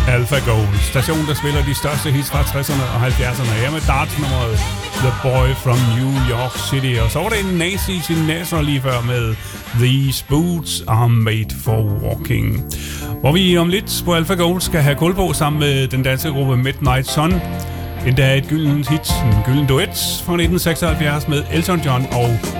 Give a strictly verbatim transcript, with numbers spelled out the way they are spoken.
Alpha Gold, stationen, der spiller de største hits fra tresserne og halvfjerdserne. Her med dartsnummeret The Boy from New York City. Og så var det en Nancy Sinatra lige før med These Boots Are Made for Walking. Hvor vi om lidt på Alpha Gold skal have kul på sammen med den danske gruppe Midnight Sun. Endda et gyldent hit, en gylden duet fra nitten seksoghalvfjerds med Elton John og